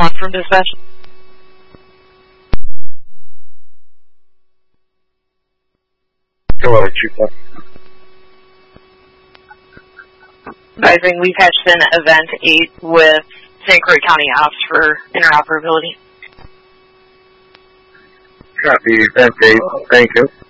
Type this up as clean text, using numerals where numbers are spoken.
1 from dispatch. Go ahead, Chief. Advising we've hatched in Event 8 with St. Croix County Ops for interoperability. Copy, Event 8. Thank you.